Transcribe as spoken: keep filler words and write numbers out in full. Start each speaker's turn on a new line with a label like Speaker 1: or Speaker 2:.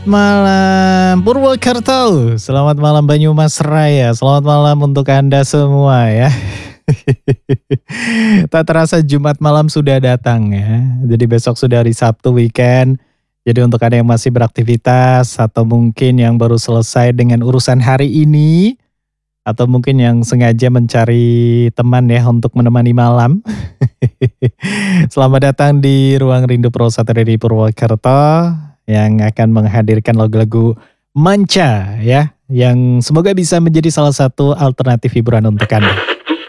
Speaker 1: Malam Purwokerto, selamat malam Banyumas Raya, selamat malam untuk Anda semua ya. Tak terasa Jumat malam sudah datang ya, jadi besok sudah hari Sabtu weekend. Jadi untuk Anda yang masih beraktivitas atau mungkin yang baru selesai dengan urusan hari ini, atau mungkin yang sengaja mencari teman ya untuk menemani malam. Selamat datang di Ruang Rindu Pro satu dari Purwokerto yang akan menghadirkan lagu-lagu manca ya, yang semoga bisa menjadi salah satu alternatif hiburan untuk Anda.